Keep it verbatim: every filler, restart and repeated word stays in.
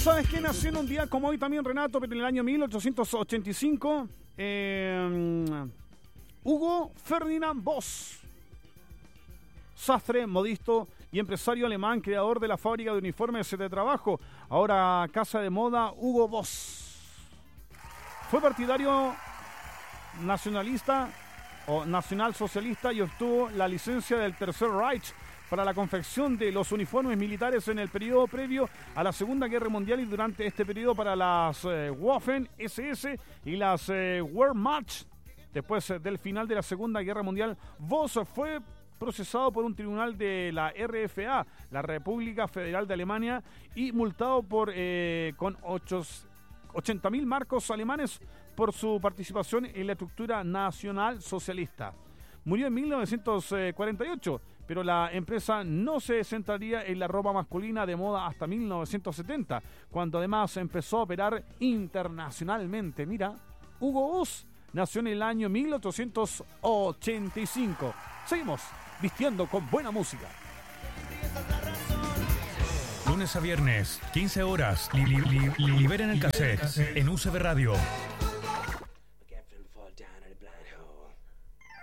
¿Sabes qué nació en un día como hoy también, Renato? Pero en el año mil ochocientos ochenta y cinco, eh, Hugo Ferdinand Voss, sastre, modisto y empresario alemán, creador de la fábrica de uniformes de trabajo, ahora casa de moda Hugo Boss. Fue partidario nacionalista o nacionalsocialista y obtuvo la licencia del Tercer Reich para la confección de los uniformes militares en el periodo previo a la Segunda Guerra Mundial y durante este periodo para las eh, Waffen ese ese y las eh, Wehrmacht. Después eh, del final de la Segunda Guerra Mundial, Voss fue procesado por un tribunal de la R F A, la República Federal de Alemania, y multado por eh, con ochenta mil marcos alemanes por su participación en la estructura nacional socialista. Murió en mil novecientos cuarenta y ocho, pero la empresa no se centraría en la ropa masculina de moda hasta mil novecientos setenta, cuando además empezó a operar internacionalmente. Mira, Hugo Boss nació en el año mil ochocientos ochenta y cinco. Seguimos vistiendo con buena música. Lunes a viernes, quince horas, li, li, li, liberen el cassette en U C B Radio.